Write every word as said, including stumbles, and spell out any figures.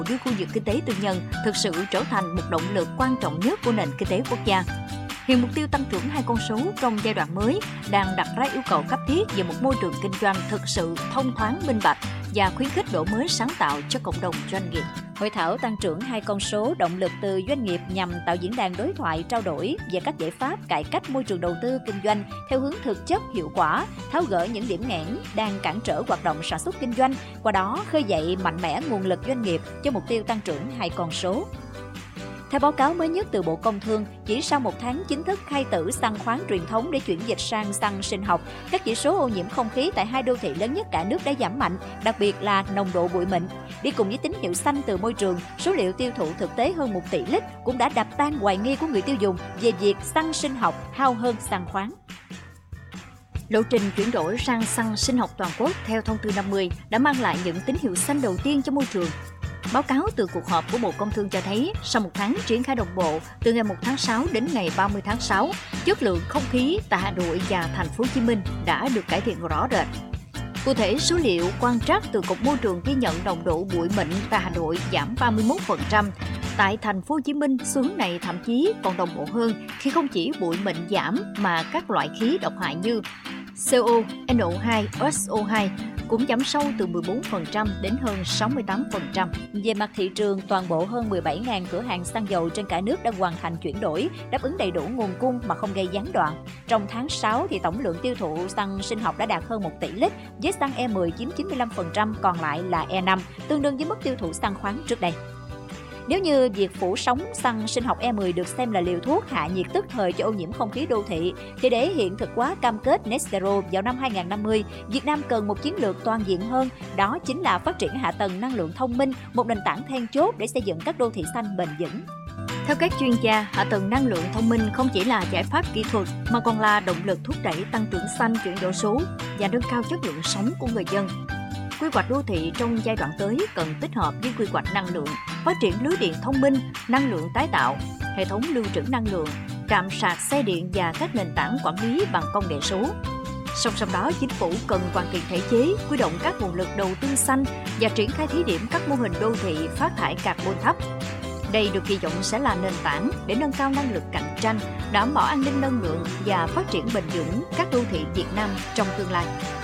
dưới khu vực kinh tế tư nhân thực sự trở thành một động lực quan trọng nhất của nền kinh tế quốc gia. Hiện mục tiêu tăng trưởng hai con số trong giai đoạn mới đang đặt ra yêu cầu cấp thiết về một môi trường kinh doanh thực sự thông thoáng, minh bạch và khuyến khích đổi mới sáng tạo cho cộng đồng doanh nghiệp. Hội thảo tăng trưởng hai con số động lực từ doanh nghiệp nhằm tạo diễn đàn đối thoại trao đổi về các giải pháp cải cách môi trường đầu tư kinh doanh theo hướng thực chất, hiệu quả, tháo gỡ những điểm nghẽn đang cản trở hoạt động sản xuất kinh doanh, qua đó khơi dậy mạnh mẽ nguồn lực doanh nghiệp cho mục tiêu tăng trưởng hai con số. Theo báo cáo mới nhất từ Bộ Công Thương, chỉ sau một tháng chính thức khai tử xăng khoáng truyền thống để chuyển dịch sang xăng sinh học, các chỉ số ô nhiễm không khí tại hai đô thị lớn nhất cả nước đã giảm mạnh, đặc biệt là nồng độ bụi mịn. Đi cùng với tín hiệu xanh từ môi trường, số liệu tiêu thụ thực tế hơn một tỷ lít cũng đã đập tan hoài nghi của người tiêu dùng về việc xăng sinh học hao hơn xăng khoáng. Lộ trình chuyển đổi sang xăng sinh học toàn quốc theo thông tư năm mươi đã mang lại những tín hiệu xanh đầu tiên cho môi trường. Báo cáo từ cuộc họp của Bộ Công Thương cho thấy, sau một tháng triển khai đồng bộ, từ ngày một tháng sáu đến ngày ba mươi tháng sáu, chất lượng không khí tại Hà Nội và Thành phố Hồ Chí Minh đã được cải thiện rõ rệt. Cụ thể, số liệu quan trắc từ Cục Môi trường ghi nhận nồng độ bụi mịn tại Hà Nội giảm ba mươi mốt phần trăm. Tại Thành phố Hồ Chí Minh, xu hướng này thậm chí còn đồng bộ hơn khi không chỉ bụi mịn giảm mà các loại khí độc hại như xê o, en o hai, ét o hai cũng giảm sâu từ mười bốn phần trăm đến hơn sáu mươi tám phần trăm. Về mặt thị trường, toàn bộ hơn mười bảy nghìn cửa hàng xăng dầu trên cả nước đã hoàn thành chuyển đổi, đáp ứng đầy đủ nguồn cung mà không gây gián đoạn. Trong tháng sáu, thì tổng lượng tiêu thụ xăng sinh học đã đạt hơn một tỷ lít, với xăng E mười chiếm chín mươi lăm phần trăm, còn lại là E năm, tương đương với mức tiêu thụ xăng khoáng trước đây. Nếu như việc phủ sóng xăng sinh học E mười được xem là liều thuốc hạ nhiệt tức thời cho ô nhiễm không khí đô thị, thì để hiện thực hóa cam kết Net Zero vào năm hai không năm mươi, Việt Nam cần một chiến lược toàn diện hơn, đó chính là phát triển hạ tầng năng lượng thông minh, một nền tảng then chốt để xây dựng các đô thị xanh bền vững. Theo các chuyên gia, hạ tầng năng lượng thông minh không chỉ là giải pháp kỹ thuật mà còn là động lực thúc đẩy tăng trưởng xanh, chuyển đổi số và nâng cao chất lượng sống của người dân. Quy hoạch đô thị trong giai đoạn tới cần tích hợp với quy hoạch năng lượng, phát triển lưới điện thông minh, năng lượng tái tạo, hệ thống lưu trữ năng lượng, trạm sạc xe điện và các nền tảng quản lý bằng công nghệ số. Song song đó, chính phủ cần hoàn thiện thể chế, huy động các nguồn lực đầu tư xanh và triển khai thí điểm các mô hình đô thị phát thải carbon thấp. Đây được kỳ vọng sẽ là nền tảng để nâng cao năng lực cạnh tranh, đảm bảo an ninh năng lượng và phát triển bền vững các đô thị Việt Nam trong tương lai.